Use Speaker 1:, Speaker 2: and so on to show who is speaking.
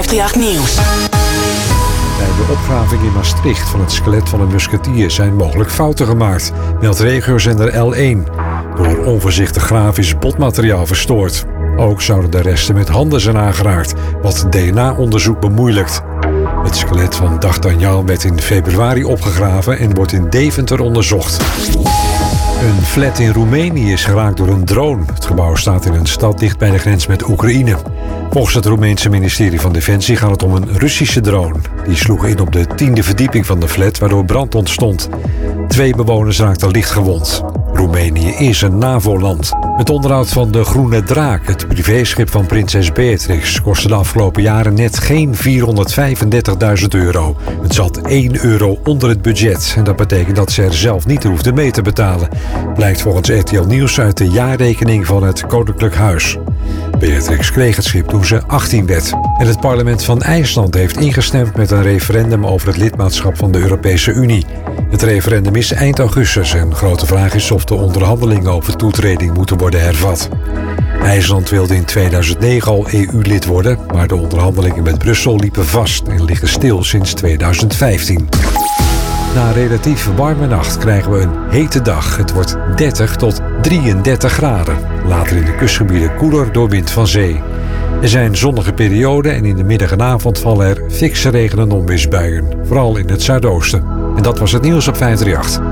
Speaker 1: 538 Nieuws.
Speaker 2: Bij de opgraving in Maastricht van het skelet van een musketier zijn mogelijk fouten gemaakt, meldt regiozender L1. Door onvoorzichtig graven is botmateriaal verstoord. Ook zouden de resten met handen zijn aangeraakt, wat DNA-onderzoek bemoeilijkt. Het skelet van D'Artagnan werd in februari opgegraven en wordt in Deventer onderzocht. Een flat in Roemenië is geraakt door een drone. Het gebouw staat in een stad dicht bij de grens met Oekraïne. Volgens het Roemeense ministerie van Defensie gaat het om een Russische drone. Die sloeg in op de 10e verdieping van de flat, waardoor brand ontstond. 2 bewoners raakten licht gewond. Roemenië is een NAVO-land. Het onderhoud van de Groene Draak, het privéschip van prinses Beatrix, kostte de afgelopen jaren net geen €435.000. Het zat €1 onder het budget. En dat betekent dat ze er zelf niet hoefde mee te betalen. Blijkt volgens RTL Nieuws uit de jaarrekening van het Koninklijk Huis. Beatrix kreeg het schip toen ze 18 werd. En het parlement van IJsland heeft ingestemd met een referendum over het lidmaatschap van de Europese Unie. Het referendum is eind augustus en grote vraag is of de onderhandelingen over toetreding moeten worden hervat. IJsland wilde in 2009 al EU-lid worden, maar de onderhandelingen met Brussel liepen vast en liggen stil sinds 2015. Na een relatief warme nacht krijgen we een hete dag. Het wordt 30 tot 33 graden. Later in de kustgebieden koeler door wind van zee. Er zijn zonnige perioden en in de middag en avond vallen er fikse regen- en onweersbuien. Vooral in het zuidoosten. En dat was het nieuws op 538.